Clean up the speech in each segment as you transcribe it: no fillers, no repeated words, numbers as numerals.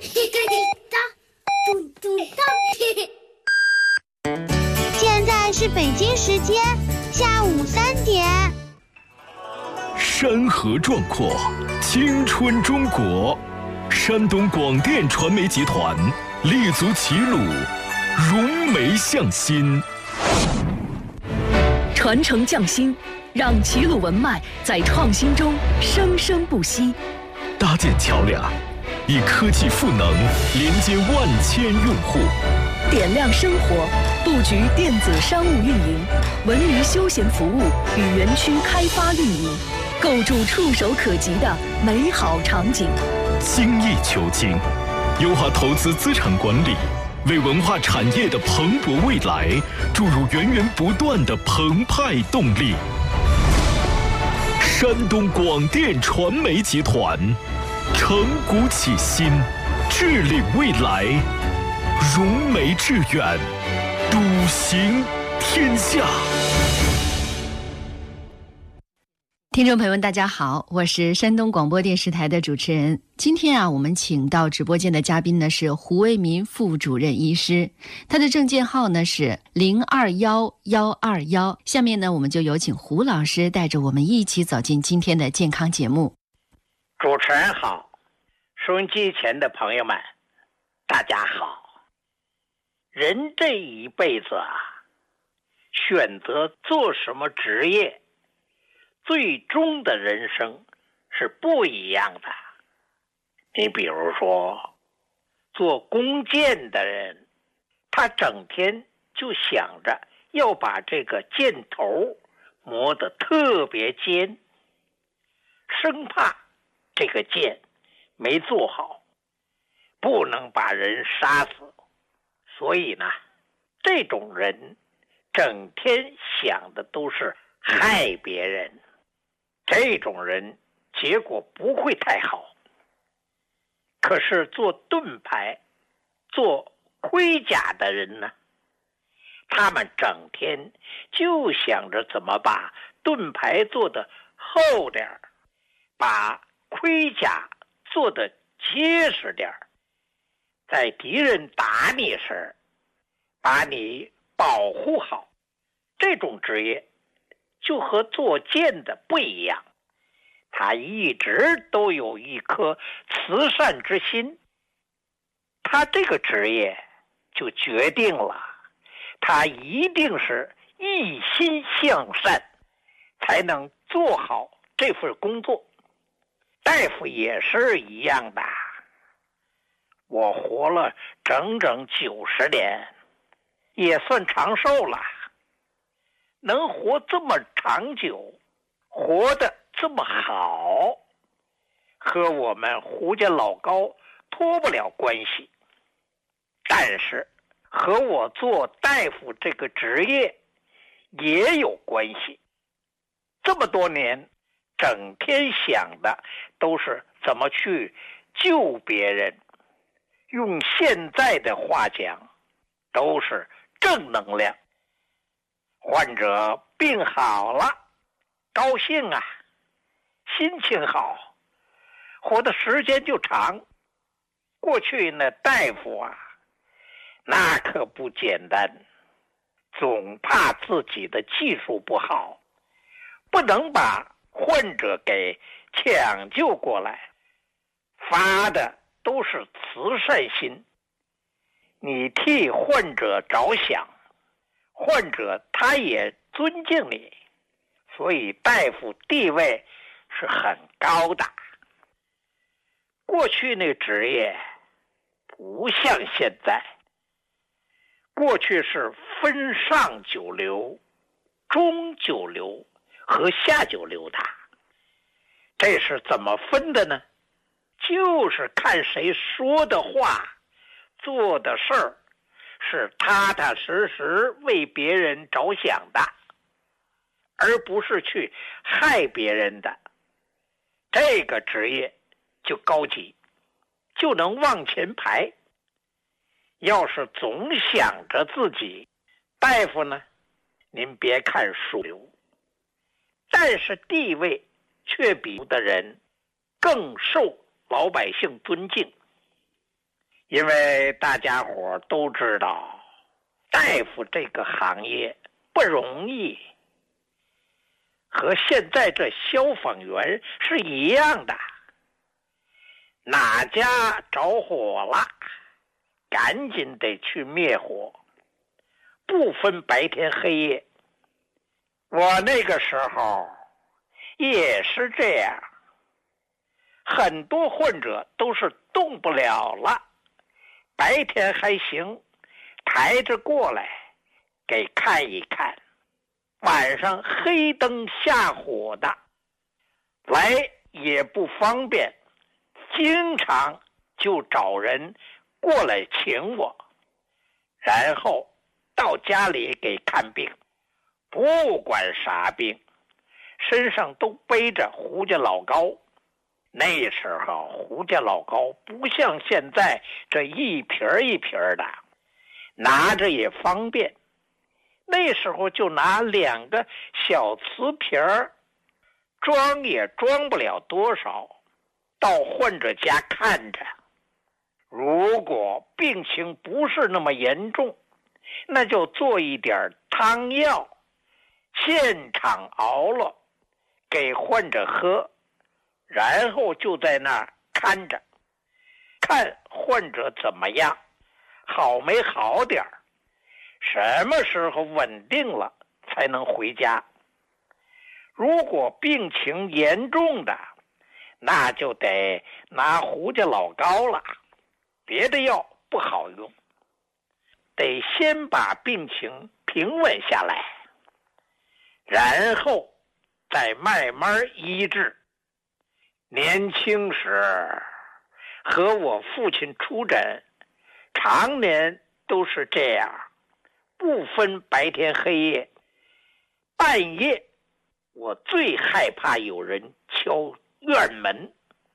现在是北京时间下午3点。 山河壮阔，青春中国。山东广电传媒集团立足齐鲁，融媒向心， 传承匠心，让齐鲁文脉在创新中生生不息。 搭建桥梁，以科技赋能连接万千用户， 点亮生活，布局电子商务运营、文娱休闲服务与园区开发运营，构筑触手可及的美好场景。 精益求精，优化投资资产管理，为文化产业的蓬勃未来注入源源不断的澎湃动力。山东广电传媒集团，承古启新，致力未来，融媒致远，笃行天下。 听众朋友们大家好，我是山东广播电视台的主持人。今天我们请到直播间的嘉宾呢是胡为民副主任医师，他的证件号呢是021121。下面呢我们就有请胡老师带着我们一起走进今天的健康节目。 主持人好，收音机前的朋友们大家好。人这一辈子选择做什么职业，最终的人生是不一样的。你比如说，做弓箭的人，他整天就想着要把这个箭头磨得特别尖，生怕这个箭没做好，不能把人杀死。所以呢，这种人整天想的都是害别人，这种人结果不会太好。可是做盾牌、做盔甲的人呢，他们整天就想着怎么把盾牌做得厚点儿，把盔甲做得结实点儿，在敌人打你时把你保护好。这种职业就和做剑的不一样，他一直都有一颗慈善之心。他这个职业就决定了他一定是一心向善，才能做好这份工作。大夫也是一样的，我活了整整90年，也算长寿了。能活这么长久，活得这么好，和我们胡家老高脱不了关系。但是和我做大夫这个职业也有关系。这么多年，整天想的都是怎么去救别人，用现在的话讲，都是正能量。患者病好了，高兴啊，心情好，活的时间就长。过去那大夫那可不简单，总怕自己的技术不好，不能把患者给抢救过来，发的都是慈善心。你替患者着想，患者他也尊敬你，所以大夫地位是很高的。过去那职业不像现在，过去是分上九流、中九流和下九流的。这是怎么分的呢？就是看谁说的话、做的事儿是踏踏实实为别人着想的，而不是去害别人的。这个职业就高级，就能往前排。要是总想着自己，大夫呢，您别看属流，但是地位却比的人更受老百姓尊敬。 因为大家伙都知道，大夫这个行业不容易，和现在这消防员是一样的。哪家着火了，赶紧得去灭火，不分白天黑夜。我那个时候也是这样，很多患者都是动不了了，白天还行，抬着过来给看一看，晚上黑灯瞎火的，来也不方便，经常就找人过来请我，然后到家里给看病，不管啥病，身上都背着胡家老膏。那时候胡家老膏不像现在这一瓶一瓶的，拿着也方便。那时候就拿2个小瓷瓶儿，装也装不了多少，到患者家看着。如果病情不是那么严重，那就做一点汤药，现场熬了给患者喝，然后就在那儿看着，看患者怎么样，好没好点儿，什么时候稳定了才能回家。如果病情严重的，那就得拿胡家老膏了，别的药不好用，得先把病情平稳下来，然后再慢慢医治。年轻时和我父亲出诊，常年都是这样，不分白天黑夜。半夜我最害怕有人敲院门，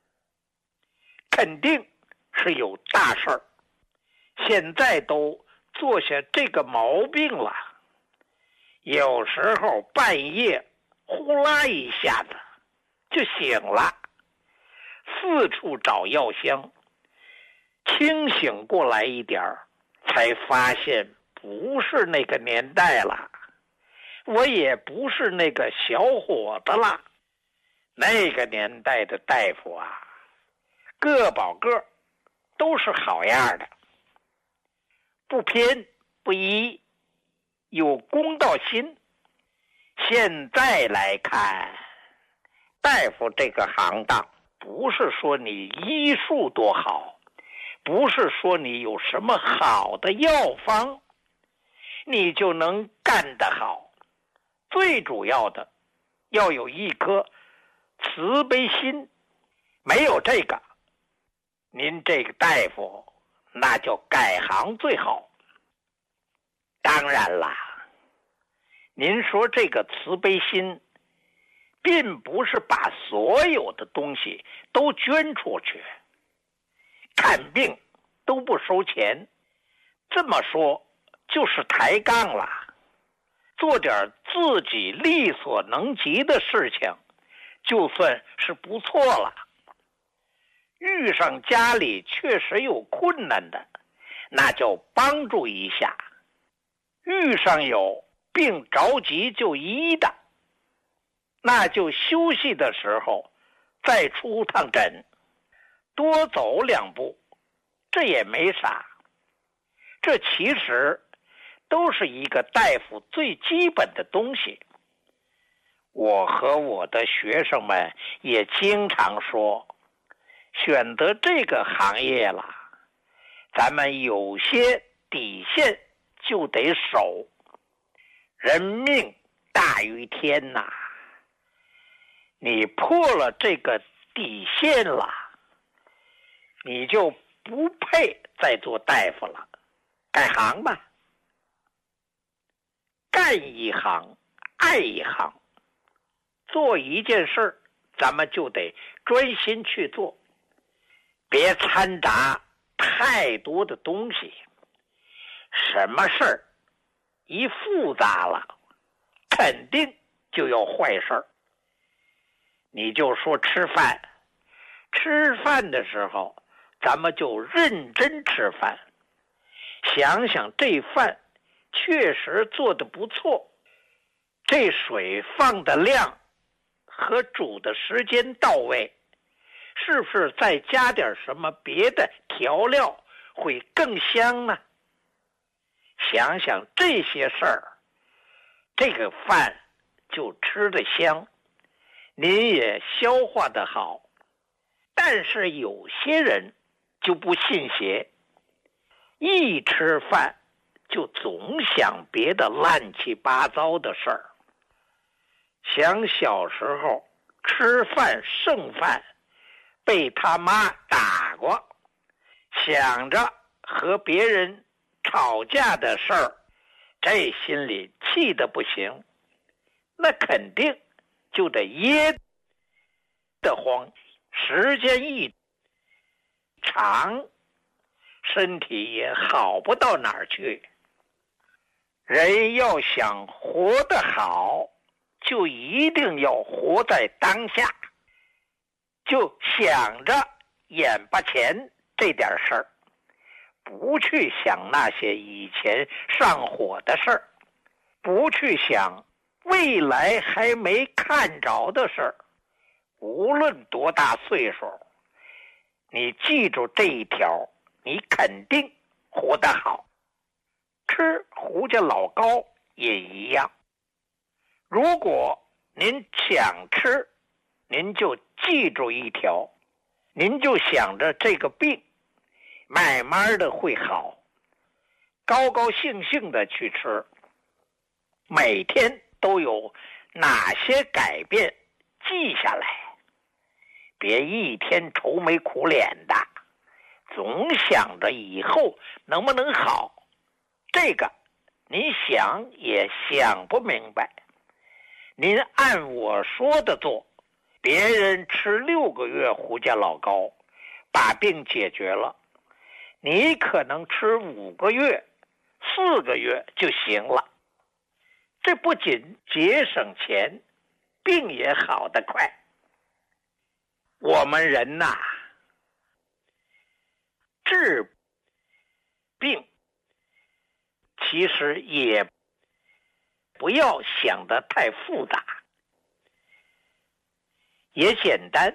肯定是有大事儿。现在都做下这个毛病了，有时候半夜呼啦一下子就醒了，四处找药箱，清醒过来一点儿，才发现不是那个年代了，我也不是那个小伙子了。那个年代的大夫啊，个保个都是好样的，不偏不倚，有公道心。现在来看，大夫这个行当，不是说你医术多好，不是说你有什么好的药方你就能干得好，最主要的要有一颗慈悲心。没有这个，您这个大夫那就改行最好。当然啦，您说这个慈悲心并不是把所有的东西都捐出去，看病都不收钱，这么说就是抬杠了。做点自己力所能及的事情，就算是不错了。遇上家里确实有困难的，那就帮助一下。遇上有病着急就医的，那就休息的时候再出趟诊，多走2步，这也没啥。这其实都是一个大夫最基本的东西。我和我的学生们也经常说，选择这个行业了，咱们有些底线就得守。人命大于天呐，你破了这个底线了，你就不配再做大夫了，改行吧。干一行爱一行，做一件事咱们就得专心去做，别掺杂太多的东西。什么事儿一复杂了，肯定就有坏事儿。你就说吃饭的时候咱们就认真吃饭，想想这饭确实做得不错，这水放的量和煮的时间到位，是不是再加点什么别的调料会更香呢？想想这些事儿，这个饭就吃得香，您也消化得好。但是有些人就不信邪，一吃饭就总想别的乱七八糟的事儿。想小时候吃饭剩饭被他妈打过，想着和别人吵架的事儿，这心里气得不行，那肯定就得噎得慌，时间一长，身体也好不到哪儿去。人要想活得好，就一定要活在当下，就想着眼巴前这点事儿，不去想那些以前上火的事儿，不去想未来还没看着的事儿。无论多大岁数，你记住这一条，你肯定活得好。吃胡家老糕也一样，如果您想吃，您就记住一条，您就想着这个病慢慢的会好，高高兴兴的去吃，每天都有哪些改变记下来，别一天愁眉苦脸的，总想着以后能不能好，这个您想也想不明白。您按我说的做，别人吃6个月胡家老糕把病解决了，你可能吃5个月4个月就行了。这不仅节省钱，病也好得快。我们人呐，治病其实也不要想得太复杂，也简单。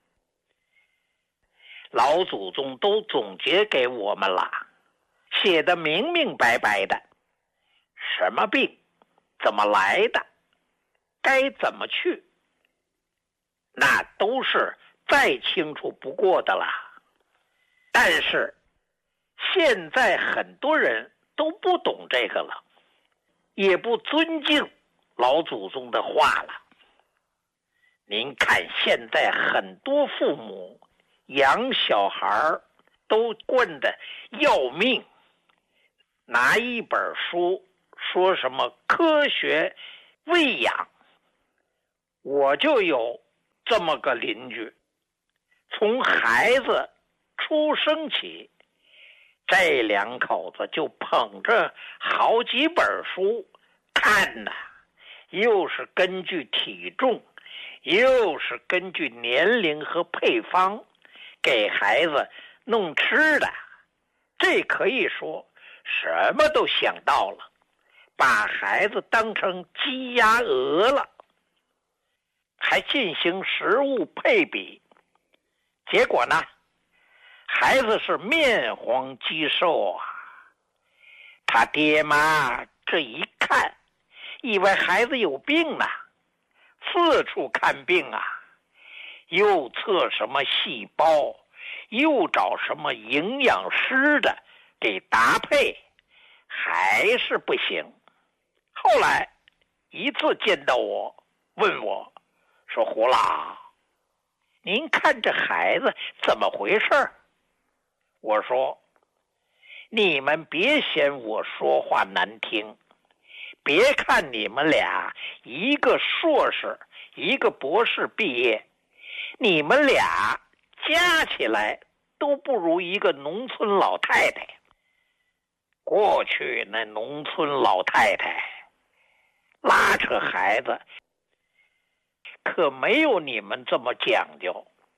老祖宗都总结给我们了，写得明明白白的，什么病怎么来的，该怎么去，那都是再清楚不过的啦。但是现在很多人都不懂这个了，也不尊敬老祖宗的话了。您看现在很多父母养小孩都惯得要命，拿一本书说什么科学喂养。我就有这么个邻居，从孩子出生起，这两口子就捧着好几本书看呐，又是根据体重，又是根据年龄和配方给孩子弄吃的。这可以说什么都想到了，把孩子当成鸡鸭鹅了，还进行食物配比。结果呢，孩子是面黄肌瘦啊。他爹妈这一看，以为孩子有病呢，四处看病啊，又测什么细胞，又找什么营养师的给搭配，还是不行。后来一次见到我，问我说：“胡老，您看这孩子怎么回事？”我说：“你们别嫌我说话难听，别看你们俩一个硕士，一个博士毕业，你们俩加起来都不如一个农村老太太。过去那农村老太太拉扯孩子可没有你们这么讲究，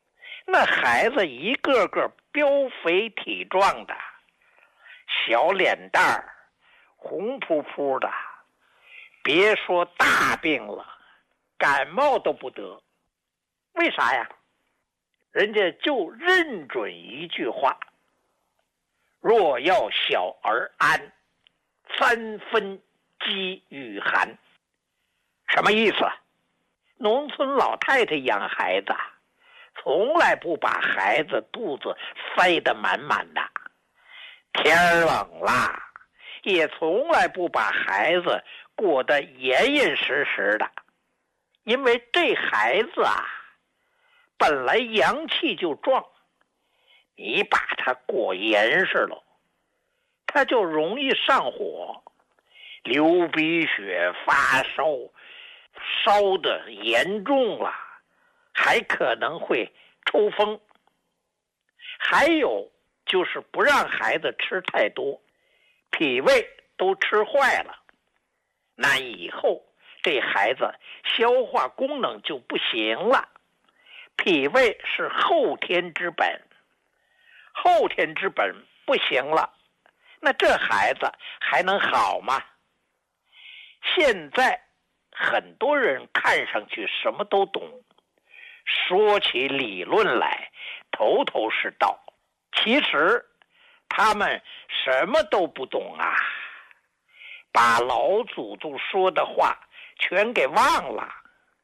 那孩子一个个膘肥体壮的，小脸蛋儿红扑扑的，别说大病了，感冒都不得。为啥呀？人家就认准一句话：若要小儿安，3分饥与寒。什么意思？农村老太太养孩子从来不把孩子肚子塞得满满的，天冷了也从来不把孩子裹得严严实实的，因为这孩子本来阳气就壮，你把它裹严实了，它就容易上火，流鼻血，发烧，烧得严重了，还可能会抽风。还有就是不让孩子吃太多，脾胃都吃坏了，那以后这孩子消化功能就不行了。脾胃是后天之本，后天之本不行了，那这孩子还能好吗？现在很多人看上去什么都懂，说起理论来头头是道，其实他们什么都不懂啊，把老祖宗说的话全给忘了。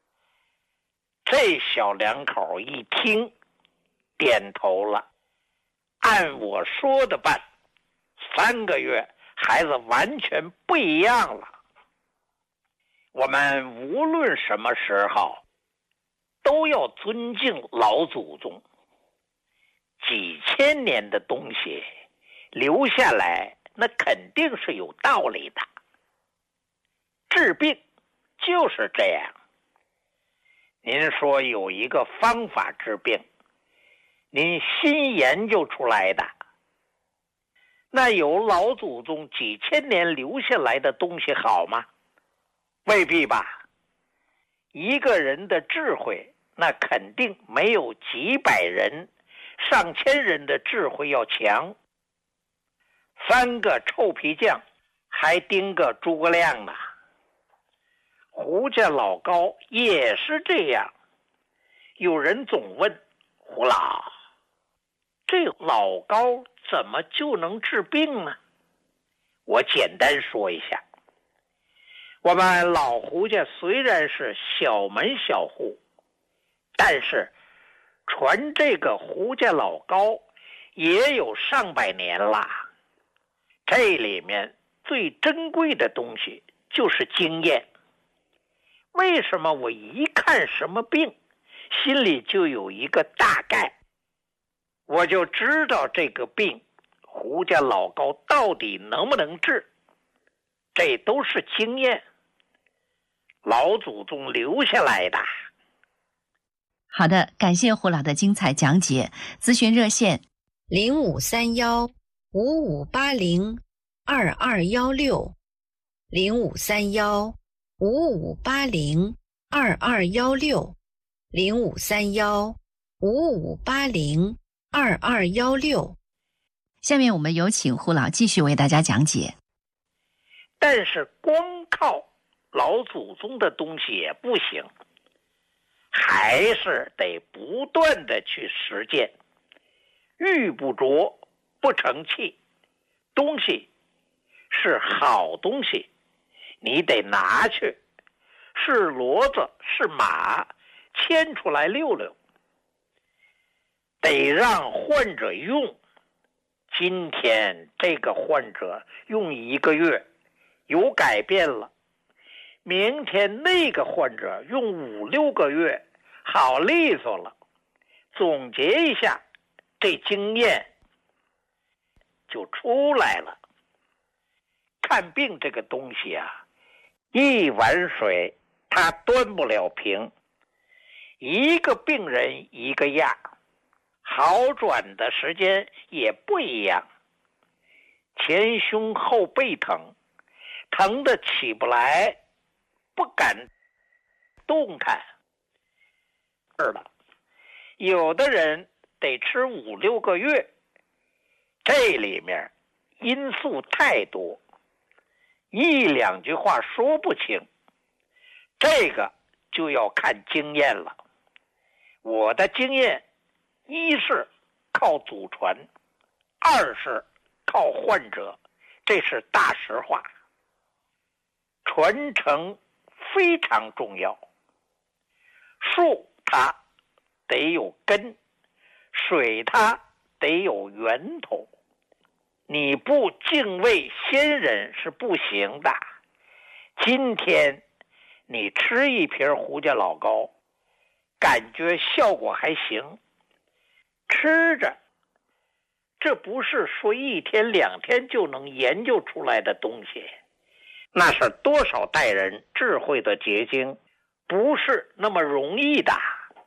这小两口一听，点头了，按我说的办，3个月孩子完全不一样了。我们无论什么时候都要尊敬老祖宗，几千年的东西留下来，那肯定是有道理的。治病就是这样。您说有一个方法治病，您新研究出来的，那有老祖宗几千年留下来的东西好吗？未必吧。一个人的智慧，那肯定没有几百人、上千人的智慧要强。3个臭皮匠还盯个诸葛亮呢。胡家老高也是这样。有人总问胡老，这老高怎么就能治病呢？我简单说一下，我们老胡家虽然是小门小户，但是传这个胡家老高也有上百年了。这里面最珍贵的东西就是经验。为什么我一看什么病，心里就有一个大概，我就知道这个病胡家老高到底能不能治？这都是经验，老祖宗留下来的。 好的，感谢胡老的精彩讲解。咨询热线 053155802216，053155802216。 下面我们有请胡老继续为大家讲解。 但是光靠老祖宗的东西也不行，还是得不断的去实践。玉不琢不成器，东西是好东西，你得拿去，是骡子是马，牵出来溜溜，得让患者用。今天这个患者用1个月有改变了，明天那个患者用5、6个月好利索了。总结一下，这经验就出来了。看病这个东西啊，一碗水它端不了平，一个病人一个样，好转的时间也不一样。前胸后背疼，疼得起不来，不敢动弹。有的人得吃5、6个月，这里面因素太多，1、2句话说不清，这个就要看经验了。我的经验，一是靠祖传，二是靠患者，这是大实话。传承非常重要，树它得有根，水它得有源头，你不敬畏先人是不行的。今天你吃一瓶胡家老高，感觉效果还行，吃着，这不是说1天2天就能研究出来的东西，那是多少代人智慧的结晶，不是那么容易的。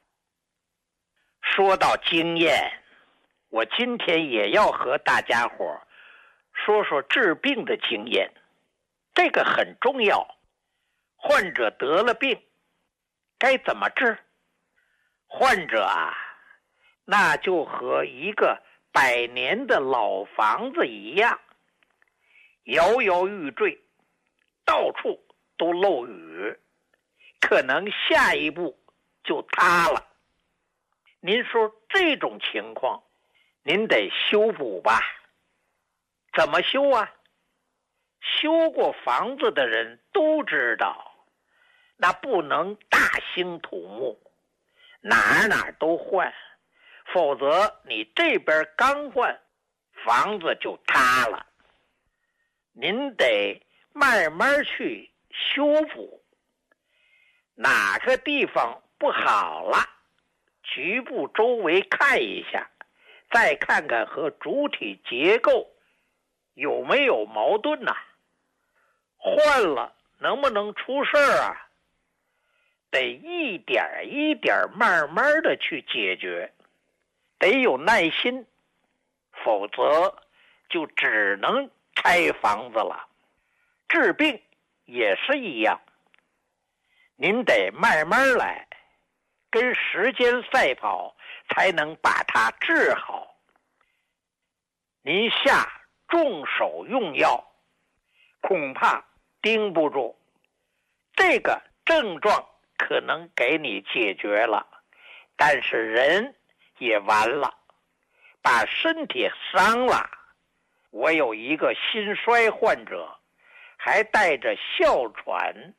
说到经验，我今天也要和大家伙说说治病的经验，这个很重要。患者得了病，该怎么治？患者啊，那就和一个100年的老房子一样，摇摇欲坠，到处都漏雨，可能下一步就塌了。您说这种情况，您得修补吧？怎么修啊？修过房子的人都知道，那不能大兴土木，哪都换，否则你这边刚换，房子就塌了。您得慢慢去修补，哪个地方不好了，局部周围看一下，再看看和主体结构有没有矛盾呐？换了能不能出事儿啊？得一点一点慢慢的去解决，得有耐心，否则就只能拆房子了。治病也是一样，您得慢慢来，跟时间赛跑，才能把它治好。您下重手用药，恐怕盯不住，这个症状可能给你解决了，但是人也完了，把身体伤了。我有一个心衰患者，还带着哮喘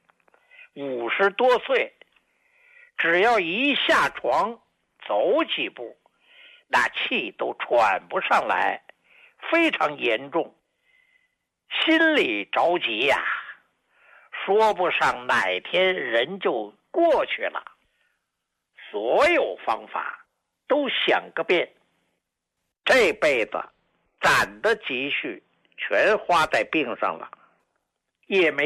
，50多岁，只要一下床走几步，那气都喘不上来，非常严重，心里着急呀，说不上哪天人就过去了。所有方法都想个遍，这辈子攒的积蓄全花在病上了，也没